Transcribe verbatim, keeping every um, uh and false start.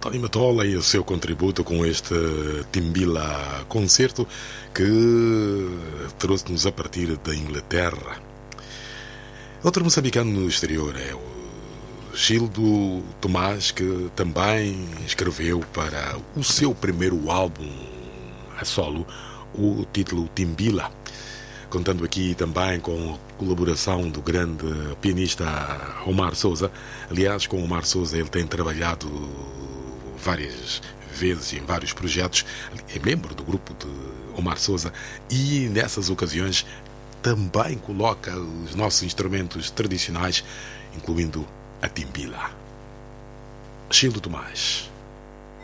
Tony Mottola e o seu contributo com este Timbila concerto que trouxe-nos a partir da Inglaterra. Outro moçambicano no exterior é o Gildo Tomás, que também escreveu para o seu primeiro álbum a solo o título Timbila, contando aqui também com a colaboração do grande pianista Omar Souza. Aliás, com Omar Souza ele tem trabalhado várias vezes em vários projetos, é membro do grupo de Omar Souza e nessas ocasiões também coloca os nossos instrumentos tradicionais, incluindo a timbila. Gildo Tomás.